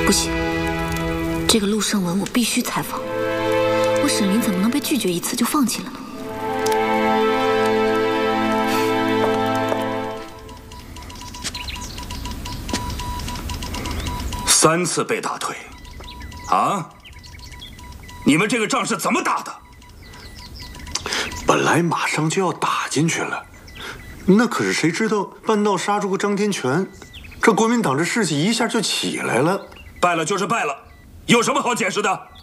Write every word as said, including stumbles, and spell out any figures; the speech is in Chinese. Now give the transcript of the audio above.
不行，这个陆胜文我必须采访。我沈林怎么能被拒绝一次就放弃了呢？ 三次被打退，啊？你们这个仗是怎么打的？ 本来马上就要打进去了，那可是谁知道半道杀出个张天全，这国民党这士气一下就起来了。 败了就是败了，有什么好解释的？